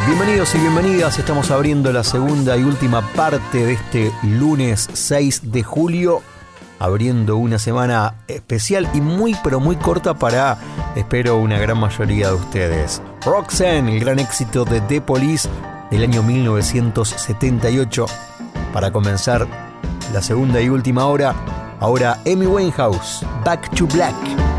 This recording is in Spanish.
Bienvenidos y bienvenidas, estamos abriendo la segunda y última parte de este lunes 6 de julio, abriendo una semana especial y muy pero muy corta para, espero, una gran mayoría de ustedes. Roxanne, el gran éxito de The Police del año 1978. Para comenzar la segunda y última hora, ahora Amy Winehouse, Back to Black.